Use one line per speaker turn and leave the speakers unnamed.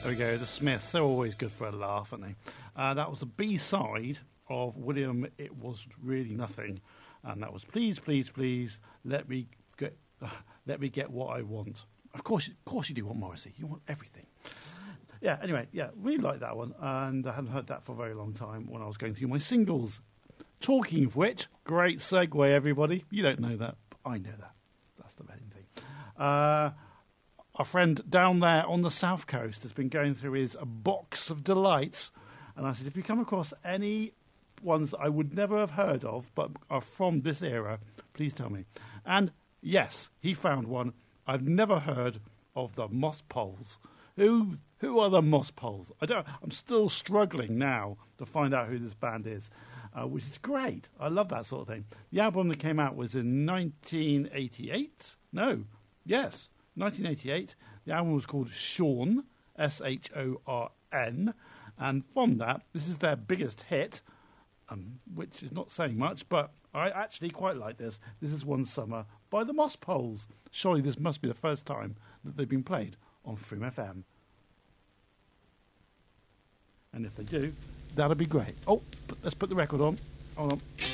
There we go, the Smiths. They're always good for a laugh, aren't they? That was the B-side of William, It Was Really Nothing. And that was Please, Please, Please, Let Me Get What I Want. Of course you do want Morrissey. You want everything. Yeah, anyway, yeah, really like that one. And I hadn't heard that for a very long time when I was going through my singles. Talking of which, great segue, everybody. You don't know that, but I know that. That's the main thing. Our friend down there on the south coast has been going through his box of delights. And I said, if you come across any ones that I would never have heard of, but are from this era, please tell me. And yes, he found one. I've never heard of the Moss Poles. Who are the Moss Poles? I'm still struggling now to find out who this band is, which is great. I love that sort of thing. The album that came out was in 1988. No, yes, 1988. The album was called Shorn, Shorn, and from that, this is their biggest hit, which is not saying much, but I actually quite like this. This is One Summer by the Moss Poles. Surely this must be the first time that they've been played on Freem FM. And if they do, that'll be great. Oh, let's put the record on. Hold on.